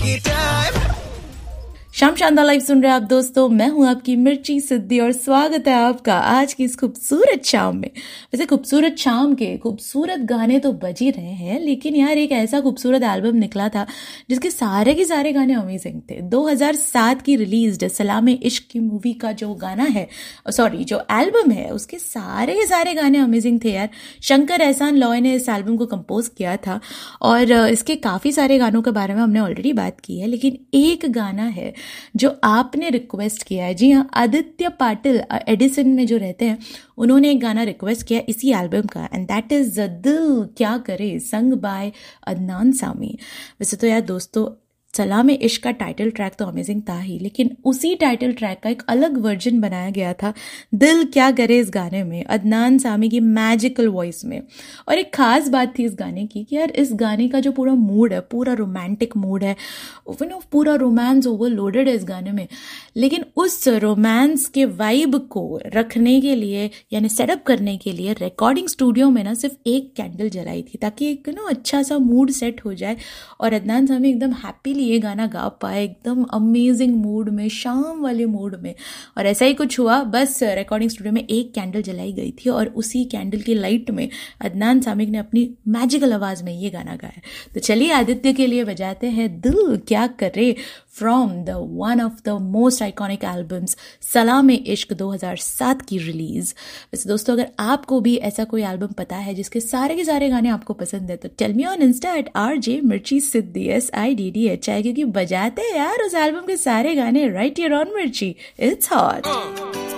शाम शानदार लाइव सुन रहे हैं आप दोस्तों। मैं हूं आपकी मिर्ची सिद्धि और स्वागत है आपका आज की इस खूबसूरत शाम में। वैसे खूबसूरत शाम के खूबसूरत गाने तो बज ही रहे हैं, लेकिन यार एक ऐसा खूबसूरत एल्बम निकला था जिसके सारे के सारे गाने अमेजिंग थे। 2007 की रिलीज्ड सलाम इश्क की मूवी का जो गाना है, जो एल्बम है, उसके सारे के सारे गाने अमेजिंग थे यार। शंकर एहसान लॉय ने इस एल्बम को कंपोज किया था और इसके काफ़ी सारे गानों के बारे में हमने ऑलरेडी बात की है, लेकिन एक गाना है जो आपने रिक्वेस्ट किया है। जी हाँ, आदित्य पाटिल एडिसन में जो रहते हैं, उन्होंने एक गाना रिक्वेस्ट किया इसी एल्बम का, एंड दैट इज दिल क्या करे, संग बाय अदनान सामी। वैसे तो यार दोस्तों, सलाम इश्क का टाइटल ट्रैक तो अमेजिंग था ही, लेकिन उसी टाइटल ट्रैक का एक अलग वर्जन बनाया गया था दिल क्या करे इस गाने में, अदनान सामी की मैजिकल वॉइस में। और एक खास बात थी इस गाने की कि यार इस गाने का जो पूरा मूड है, पूरा रोमांटिक मूड है, पूरा रोमांस ओवरलोडेड है इस गाने में, लेकिन उस रोमांस के वाइब को रखने के लिए यानी सेटअप करने के लिए रिकॉर्डिंग स्टूडियो में ना सिर्फ एक कैंडल जलाई थी, ताकि एक अच्छा सा मूड सेट हो जाए और अदनान सामी एकदम हैप्पीली ये गाना गा पाए, एकदम अमेजिंग मूड में, शाम वाले मूड में। और ऐसा ही कुछ हुआ, बस रिकॉर्डिंग स्टूडियो में एक कैंडल जलाई गई थी और उसी कैंडल की लाइट में अदनान सामी ने अपनी मैजिकल आवाज में ये गाना गाया। तो चलिए आदित्य के लिए बजाते हैं दिल क्या करे from the one of the most iconic albums सलाम इश्क 2007 की रिलीज। वैसे दोस्तों, अगर आपको भी ऐसा कोई एल्बम पता है जिसके सारे के सारे गाने आपको पसंद है, तो tell me on Insta eight RJ मिर्ची सिद्धि SIDDH, क्योंकि बजाते हैं यार उस एल्बम के सारे गाने राइट हियर ऑन मिर्ची। It's hot.